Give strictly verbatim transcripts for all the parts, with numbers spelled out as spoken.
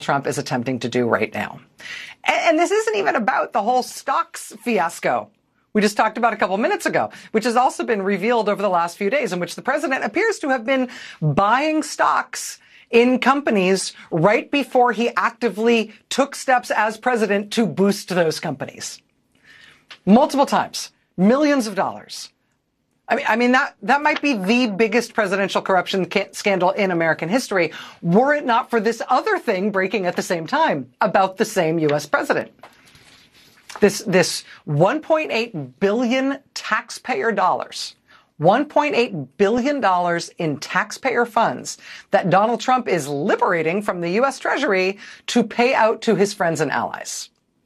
Trump is attempting to do right now. And, and this isn't even about the whole stocks fiasco we just talked about a couple minutes ago, which has also been revealed over the last few days, in which the president appears to have been buying stocks in companies right before he actively took steps as president to boost those companies. Multiple times. Millions of dollars. I mean, I mean that, that might be the biggest presidential corruption ca- scandal in American history, were it not for this other thing breaking at the same time about the same U S president. This, this one point eight billion taxpayer dollars, one point eight billion dollars in taxpayer funds that Donald Trump is liberating from the U S Treasury to pay out to his friends and allies.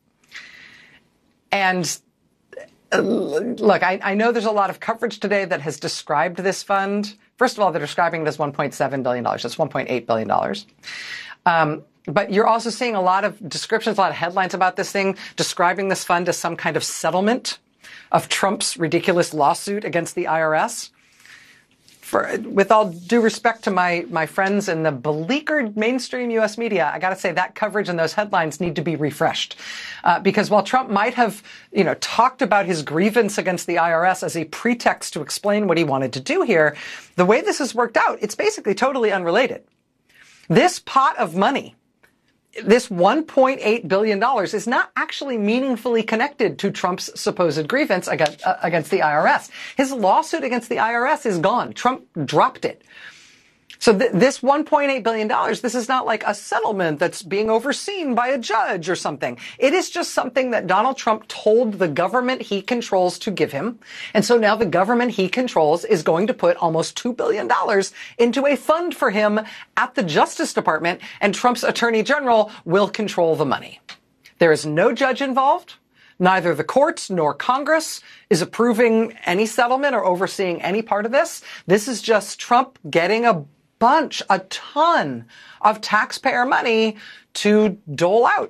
And uh, look, I, I know there's a lot of coverage today that has described this fund. First of all, they're describing it as one point seven billion dollars. That's one point eight billion dollars. Um, But you're also seeing a lot of descriptions, a lot of headlines about this thing, describing this fund as some kind of settlement of Trump's ridiculous lawsuit against the I R S. For, with all due respect to my, my friends in the beleaguered mainstream U S media, I got to say that coverage and those headlines need to be refreshed. Uh, because while Trump might have, you know, talked about his grievance against the I R S as a pretext to explain what he wanted to do here, the way this has worked out, it's basically totally unrelated. This pot of money, this one point eight billion dollars, is not actually meaningfully connected to Trump's supposed grievance against, uh, against the I R S. His lawsuit against the I R S is gone. Trump dropped it. So th- this one point eight billion dollars, this is not like a settlement that's being overseen by a judge or something. It is just something that Donald Trump told the government he controls to give him. And so now the government he controls is going to put almost two billion dollars into a fund for him at the Justice Department, and Trump's attorney general will control the money. There is no judge involved. Neither the courts nor Congress is approving any settlement or overseeing any part of this. This is just Trump getting a bunch, a ton of taxpayer money to dole out.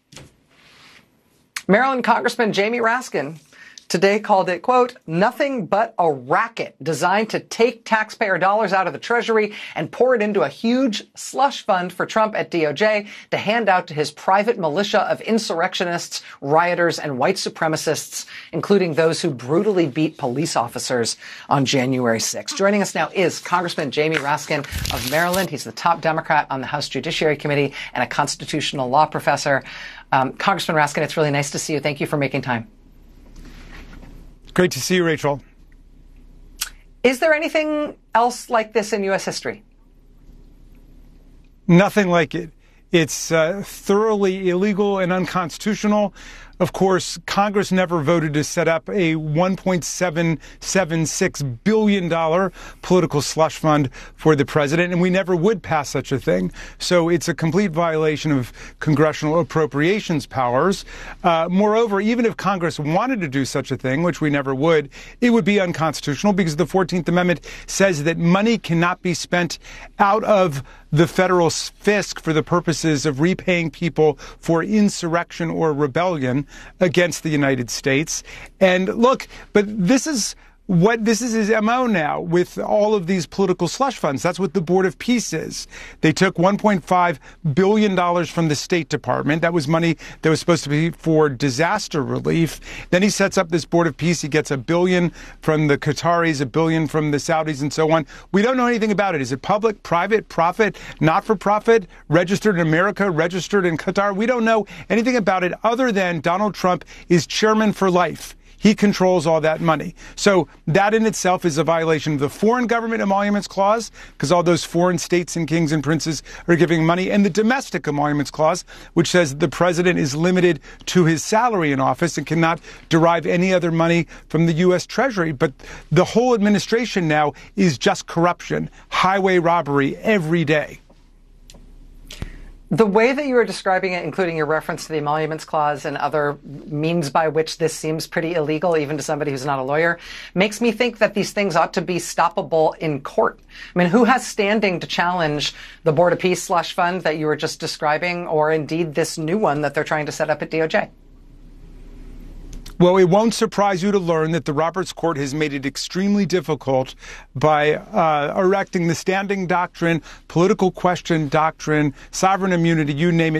Maryland Congressman Jamie Raskin today called it, quote, nothing but a racket designed to take taxpayer dollars out of the Treasury and pour it into a huge slush fund for Trump at D O J to hand out to his private militia of insurrectionists, rioters, and white supremacists, including those who brutally beat police officers on January sixth. Joining us now is Congressman Jamie Raskin of Maryland. He's the top Democrat on the House Judiciary Committee and a constitutional law professor. Um, Congressman Raskin, it's really nice to see you. Thank you for making time. Great to see you, Rachel. Is there anything else like this in U S history? Nothing like it. It's uh, thoroughly illegal and unconstitutional. Of course, Congress never voted to set up a one point seven seven six billion dollars political slush fund for the president, and we never would pass such a thing. So it's a complete violation of congressional appropriations powers. Uh, moreover, even if Congress wanted to do such a thing, which we never would, it would be unconstitutional because the fourteenth Amendment says that money cannot be spent out of the federal fisc for the purposes of repaying people for insurrection or rebellion against the United States. And look, but this is what this is his M O now with all of these political slush funds. That's what the Board of Peace is. They took one point five billion dollars from the State Department. That was money that was supposed to be for disaster relief. Then he sets up this Board of Peace. He gets a billion from the Qataris, a billion from the Saudis, and so on. We don't know anything about it. Is it public, private, profit, not-for-profit, registered in America, registered in Qatar? We don't know anything about it other than Donald Trump is chairman for life. He controls all that money. So that in itself is a violation of the Foreign Government Emoluments Clause, because all those foreign states and kings and princes are giving money, and the Domestic Emoluments Clause, which says the president is limited to his salary in office and cannot derive any other money from the U S Treasury. But the whole administration now is just corruption, highway robbery every day. The way that you were describing it, including your reference to the Emoluments Clause and other means by which this seems pretty illegal, even to somebody who's not a lawyer, makes me think that these things ought to be stoppable in court. I mean, who has standing to challenge the Board of Peace slush fund that you were just describing, or indeed this new one that they're trying to set up at D O J? Well, it won't surprise you to learn that the Roberts Court has made it extremely difficult by uh, erecting the standing doctrine, political question doctrine, sovereign immunity, you name it.